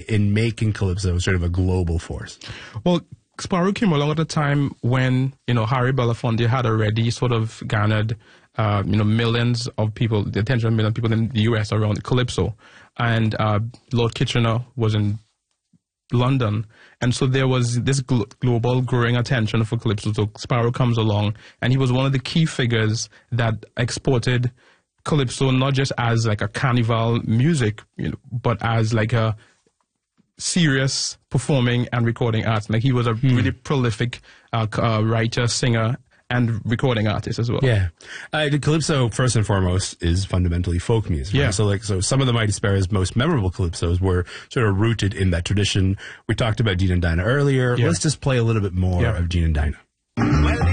in making Calypso sort of a global force? Well, Sparrow came along at a time when, Harry Belafonte had already sort of garnered, millions of people, the attention of millions of people in the US around Calypso. And Lord Kitchener was in London. And so there was this global growing attention for Calypso. So Sparrow comes along, and he was one of the key figures that exported Calypso not just as like a carnival music, but as like a serious performing and recording artist. Like he was a really prolific writer, singer, and recording artist as well. Yeah. Calypso, first and foremost, is fundamentally folk music. Right? Yeah. So some of the Mighty Sparrows' most memorable calypsos were sort of rooted in that tradition. We talked about Dean and Dinah earlier. Yeah. Let's just play a little bit more of Dean and Dinah.